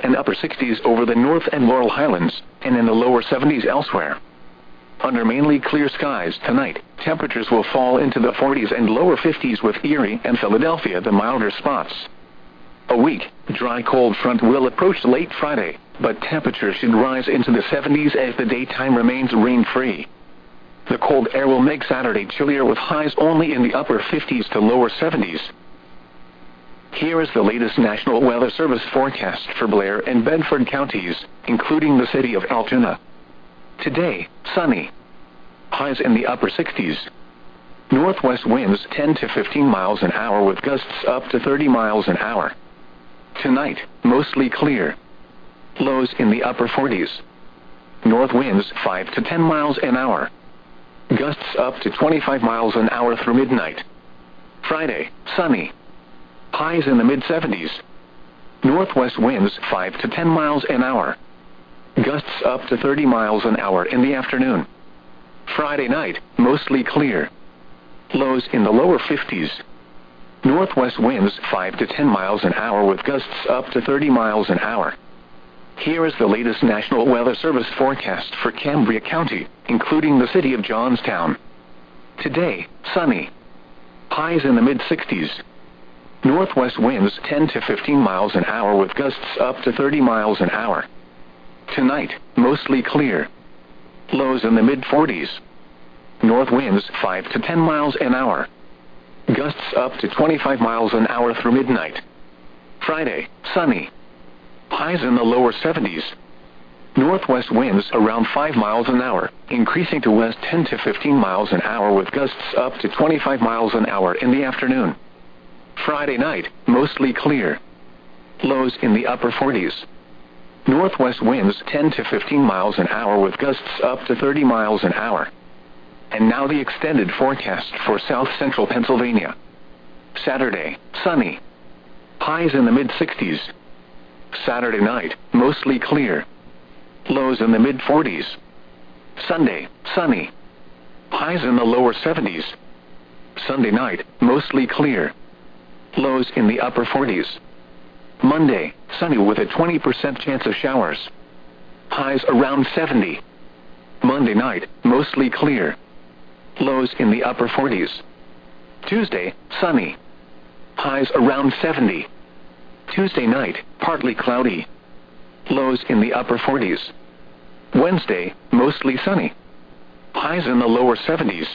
and upper 60s over the North and Laurel Highlands, and in the lower 70s elsewhere. Under mainly clear skies tonight, temperatures will fall into the 40s and lower 50s with Erie and Philadelphia the milder spots. A weak, dry cold front will approach late Friday, but temperatures should rise into the 70s as the daytime remains rain-free. The cold air will make Saturday chillier with highs only in the upper 50s to lower 70s. Here is the latest National Weather Service forecast for Blair and Bedford counties, including the city of Altoona. Today, sunny. Highs in the upper 60s. Northwest winds 10 to 15 miles an hour with gusts up to 30 miles an hour. Tonight, mostly clear. Lows in the upper 40s. North winds 5 to 10 miles an hour. Gusts up to 25 miles an hour through midnight. Friday, sunny. Highs in the mid-70s. Northwest winds 5 to 10 miles an hour. Gusts up to 30 miles an hour in the afternoon. Friday night, mostly clear. Lows in the lower 50s. Northwest winds 5 to 10 miles an hour with gusts up to 30 miles an hour. Here is the latest National Weather Service forecast for Cambria County, including the city of Johnstown. Today, sunny. Highs in the mid-60s. Northwest winds 10 to 15 miles an hour with gusts up to 30 miles an hour. Tonight, mostly clear. Lows in the mid-40s. North winds 5 to 10 miles an hour. Gusts up to 25 miles an hour through midnight. Friday, sunny. Highs in the lower 70s. Northwest winds around 5 miles an hour, increasing to west 10 to 15 miles an hour with gusts up to 25 miles an hour in the afternoon. Friday night, mostly clear. Lows in the upper 40s. Northwest winds 10 to 15 miles an hour with gusts up to 30 miles an hour. And now the extended forecast for south central Pennsylvania. Saturday, sunny. Highs in the mid-60s. Saturday night, mostly clear. Lows in the mid-40s. Sunday, sunny. Highs in the lower 70s. Sunday night, mostly clear. Lows in the upper 40s. Monday, sunny with a 20% chance of showers. Highs around 70. Monday night, mostly clear. Lows in the upper 40s. Tuesday, sunny. Highs around 70. Tuesday night, partly cloudy. Lows in the upper 40s. Wednesday, mostly sunny. Highs in the lower 70s.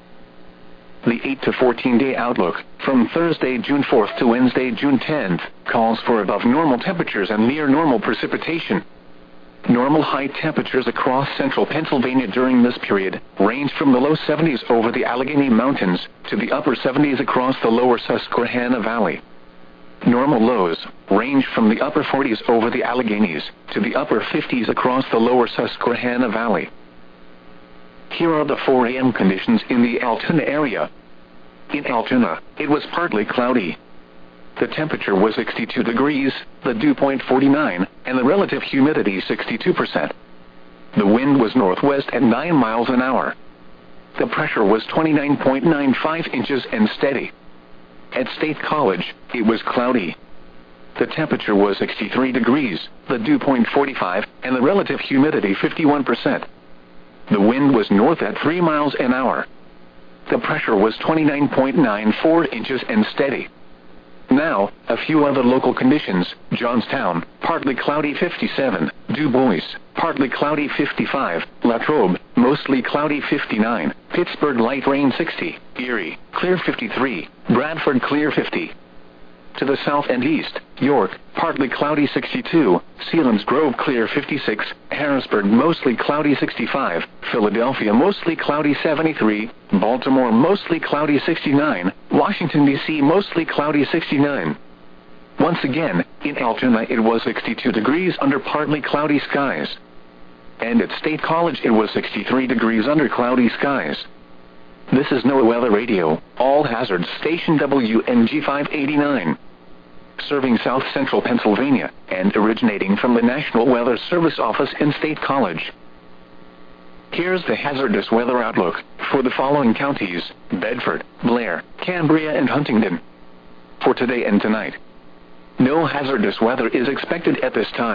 The 8 to 14-day outlook, from Thursday, June 4th to Wednesday, June 10th, calls for above normal temperatures and near normal precipitation. Normal high temperatures across central Pennsylvania during this period range from the low 70s over the Allegheny Mountains to the upper 70s across the lower Susquehanna Valley. Normal lows range from the upper 40s over the Alleghenies to the upper 50s across the lower Susquehanna Valley. Here are the 4 a.m. conditions in the Altoona area. In Altoona, it was partly cloudy. The temperature was 62 degrees, the dew point 49, and the relative humidity 62%. The wind was northwest at 9 miles an hour. The pressure was 29.95 inches and steady. At State College, it was cloudy. The temperature was 63 degrees, the dew point 45, and the relative humidity 51%. The wind was north at 3 miles an hour. The pressure was 29.94 inches and steady. Now, a few other local conditions. Johnstown, partly cloudy 57. Du Bois, partly cloudy 55. Latrobe, mostly cloudy 59. Pittsburgh, light rain 60. Erie, clear 53. Bradford, clear 50. To the south and east, York, partly cloudy 62. Selinsgrove, clear 56. Harrisburg, mostly cloudy 65. Philadelphia, mostly cloudy 73. Baltimore, mostly cloudy 69. Washington, D.C., mostly cloudy 69. Once again, in Altoona it was 62 degrees under partly cloudy skies. And at State College it was 63 degrees under cloudy skies. This is NOAA Weather Radio, all hazards station WNG 589. Serving south central Pennsylvania, and originating from the National Weather Service office in State College. Here's the hazardous weather outlook for the following counties: Bedford, Blair, Cambria, and Huntingdon. For today and tonight, no hazardous weather is expected at this time.